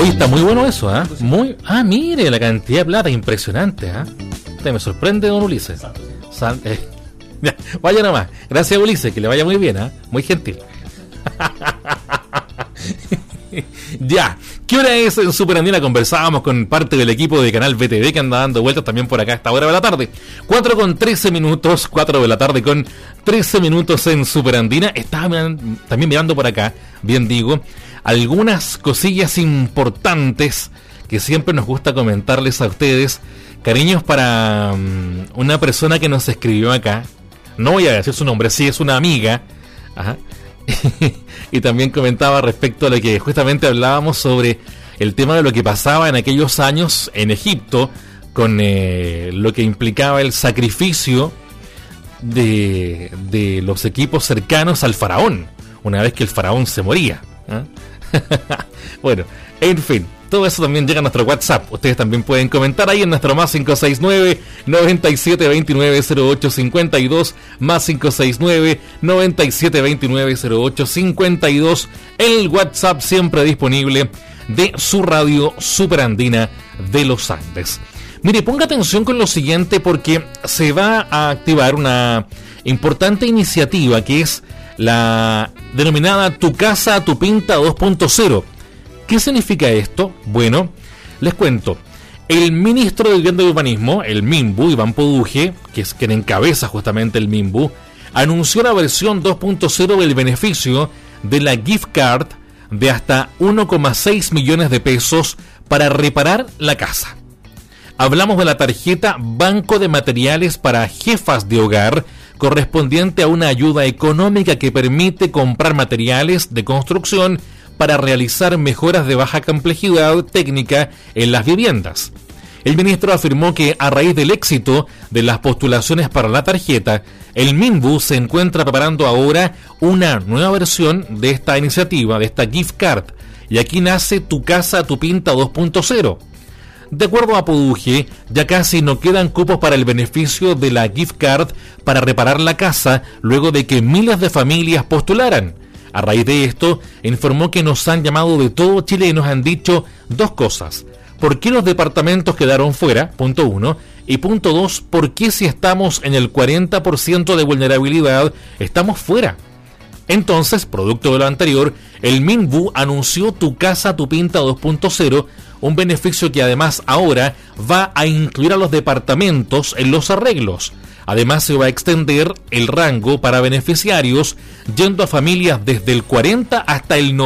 Oye, está muy bueno eso, ¿ah? Mire, la cantidad de plata, impresionante, ¿ah? Me sorprende, don Ulises. Vaya nomás. Gracias, Ulises, que le vaya muy bien, ¿ah? Muy gentil. Ya, ¿qué hora es en Superandina? Conversábamos con parte del equipo de Canal VTV que anda dando vueltas también por acá a esta hora de la tarde. 4:13 minutos, 4 de la tarde con 13 minutos en Superandina. Estaba también mirando por acá, bien digo, algunas cosillas importantes que siempre nos gusta comentarles a ustedes. Cariños para una persona que nos escribió acá. No voy a decir su nombre, sí, es una amiga. Ajá. Y también comentaba respecto a lo que justamente hablábamos sobre el tema de lo que pasaba en aquellos años en Egipto con lo que implicaba el sacrificio de los equipos cercanos al faraón una vez que el faraón se moría, ¿eh? Bueno, en fin, todo eso también llega a nuestro WhatsApp. Ustedes también pueden comentar ahí en nuestro más 569-9729-0852, más 569-9729-0852, el WhatsApp siempre disponible de su radio Superandina de los Andes. Mire, ponga atención con lo siguiente porque se va a activar una importante iniciativa que es la denominada Tu Casa, Tu Pinta 2.0. ¿Qué significa esto? Bueno, les cuento. El ministro de Vivienda y Urbanismo, el MINBU, Iván Poduje, que es quien encabeza justamente el MINBU, anunció la versión 2.0 del beneficio de la gift card de hasta 1,6 millones de pesos para reparar la casa. Hablamos de la tarjeta Banco de Materiales para Jefas de Hogar, correspondiente a una ayuda económica que permite comprar materiales de construcción para realizar mejoras de baja complejidad técnica en las viviendas. El ministro afirmó que a raíz del éxito de las postulaciones para la tarjeta, el MINBU se encuentra preparando ahora una nueva versión de esta iniciativa, de esta gift card, y aquí nace Tu Casa, Tu Pinta 2.0. De acuerdo a Poduje, ya casi no quedan cupos para el beneficio de la gift card para reparar la casa luego de que miles de familias postularan. A raíz de esto, informó que nos han llamado de todo Chile y nos han dicho dos cosas. ¿Por qué los departamentos quedaron fuera? Punto 1. Y punto 2, ¿por qué si estamos en el 40% de vulnerabilidad estamos fuera? Entonces, producto de lo anterior, el MINBU anunció Tu Casa, Tu Pinta 2.0, un beneficio que además ahora va a incluir a los departamentos en los arreglos. Además se va a extender el rango para beneficiarios, yendo a familias desde el 40 hasta el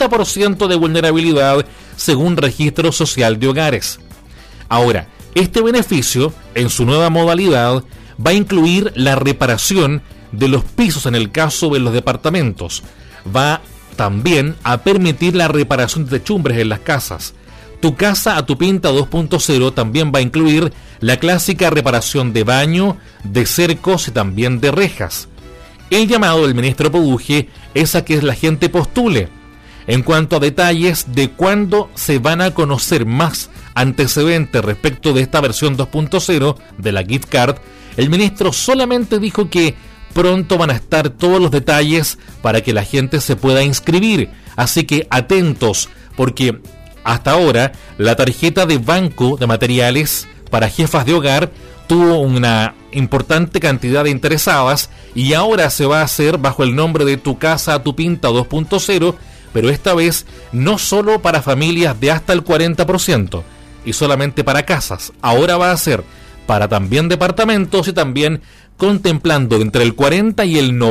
90% de vulnerabilidad, según Registro Social de Hogares. Ahora, este beneficio, en su nueva modalidad, va a incluir la reparación de los pisos en el caso de los departamentos. Va también a permitir la reparación de techumbres en las casas. Tu Casa a Tu Pinta 2.0 también va a incluir la clásica reparación de baño, de cercos y también de rejas. El llamado del ministro Poduje es a que la gente postule. En cuanto a detalles de cuándo se van a conocer más antecedentes respecto de esta versión 2.0 de la gift card, el ministro solamente dijo que pronto van a estar todos los detalles para que la gente se pueda inscribir. Así que atentos, porque hasta ahora la tarjeta de Banco de Materiales para Jefas de Hogar tuvo una importante cantidad de interesadas y ahora se va a hacer bajo el nombre de Tu Casa, Tu Pinta 2.0, pero esta vez no solo para familias de hasta el 40% y solamente para casas. Ahora va a ser para también departamentos y también contemplando entre el 40 y el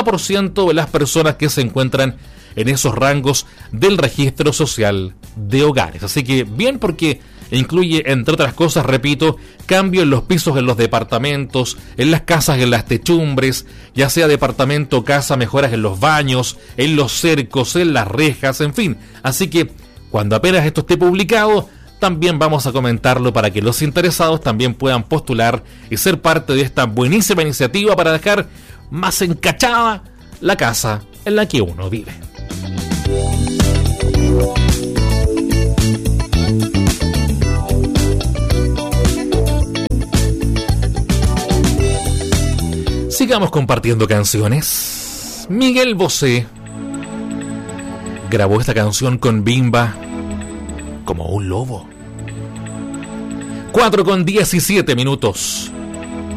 90% de las personas que se encuentran en esos rangos del Registro Social de Hogares. Así que bien, porque incluye, entre otras cosas, repito, cambio en los pisos en los departamentos, en las casas, en las techumbres, ya sea departamento o casa, mejoras en los baños, en los cercos, en las rejas, en fin. Así que cuando apenas esto esté publicado, también vamos a comentarlo para que los interesados también puedan postular y ser parte de esta buenísima iniciativa para dejar más encachada la casa en la que uno vive. Sigamos compartiendo canciones. Miguel Bosé grabó esta canción con Bimba, como un lobo. 4:17 minutos.